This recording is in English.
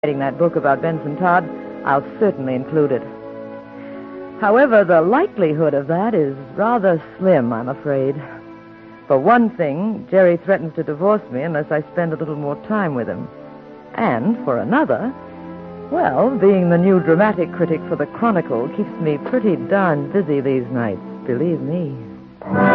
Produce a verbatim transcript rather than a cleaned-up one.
writing that book about Benson Todd, I'll certainly include it. However, the likelihood of that is rather slim, I'm afraid. For one thing, Jerry threatens to divorce me unless I spend a little more time with him. And for another, well, being the new dramatic critic for the Chronicle keeps me pretty darn busy these nights, believe me.